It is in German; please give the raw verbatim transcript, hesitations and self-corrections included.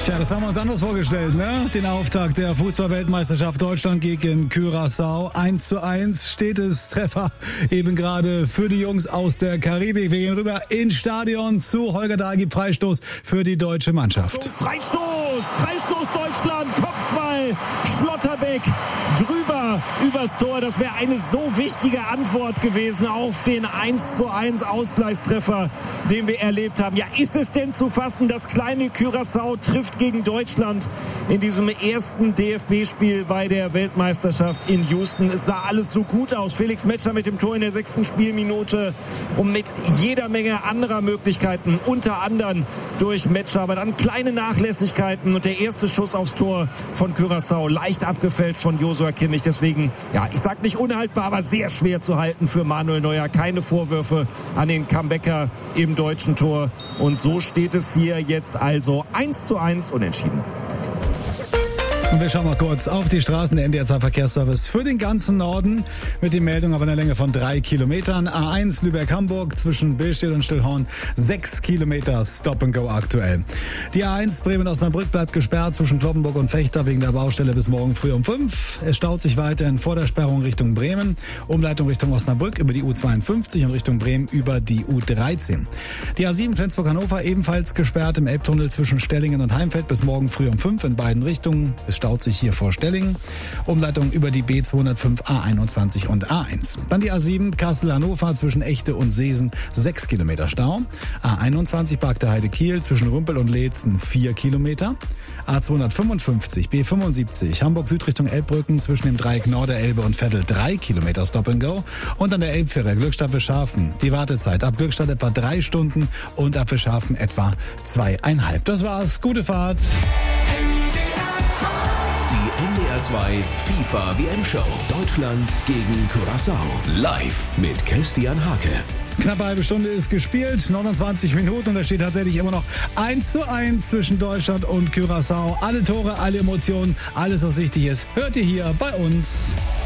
Tja, das haben wir uns anders vorgestellt, ne? Den Auftakt der Fußball-Weltmeisterschaft Deutschland gegen Curaçao. eins zu eins steht es, Treffer eben gerade für die Jungs aus der Karibik. Wir gehen rüber ins Stadion zu Holger Dagi, Freistoß für die deutsche Mannschaft. Freistoß, Freistoß Deutschland, Kopfball, Schlotterbeck drüber übers Tor. Das wäre eine so wichtige Antwort gewesen auf den eins zu eins Ausgleichstreffer, den wir erlebt haben. Ja, ist es denn zu fassen, das kleine Curaçao trifft gegen Deutschland in diesem ersten D F B-Spiel bei der Weltmeisterschaft in Houston. Es sah alles so gut aus. Felix Metscher mit dem Tor in der sechsten Spielminute und mit jeder Menge anderer Möglichkeiten, unter anderem durch Metscher, aber dann kleine Nachlässigkeiten und der erste Schuss aufs Tor von Curaçao leicht abgefälscht von Joshua Kimmich. Deswegen, ja, ich sag nicht unhaltbar, aber sehr schwer zu halten für Manuel Neuer. Keine Vorwürfe an den Comebacker im deutschen Tor. Und so steht es hier jetzt also eins zu eins unentschieden. Und wir schauen mal kurz auf die Straßen der N D R zwei Verkehrsservice für den ganzen Norden mit den Meldungen auf einer Länge von drei Kilometern. A eins Lübeck-Hamburg zwischen Billstedt und Stillhorn sechs Kilometer Stop and Go aktuell. Die A eins Bremen-Osnabrück bleibt gesperrt zwischen Kloppenburg und Vechta wegen der Baustelle bis morgen früh um fünf. Es staut sich weiterhin vor der Sperrung Richtung Bremen. Umleitung Richtung Osnabrück über die U zweiundfünfzig und Richtung Bremen über die U dreizehn. Die A sieben Flensburg-Hannover ebenfalls gesperrt im Elbtunnel zwischen Stellingen und Heimfeld bis morgen früh um fünf in beiden Richtungen. Es staut sich hier vor Stellingen. Umleitung über die B zweihundertfünf, A einundzwanzig und A eins. Dann die A sieben Kassel-Hannover zwischen Echte und Seesen sechs Kilometer Stau. A einundzwanzig Bargteheide-Kiel zwischen Rümpel und Leetzen vier Kilometer. A zweihundertfünfundfünfzig B fünfundsiebzig Hamburg Süd Richtung Elbbrücken zwischen dem Dreieck Norderelbe und Vettel drei Kilometer Stop and Go. Und an der Elbfähre Glückstadt Bischhafen die Wartezeit ab Glückstadt etwa drei Stunden und ab Bischhafen etwa zweieinhalb. Das war's. Gute Fahrt. Die N D R zwei FIFA W M-Show. Deutschland gegen Curaçao. Live mit Christian Hake. Knappe halbe Stunde ist gespielt, neunundzwanzig Minuten und da steht tatsächlich immer noch eins zu eins zwischen Deutschland und Curaçao. Alle Tore, alle Emotionen, alles was wichtig ist, hört ihr hier bei uns.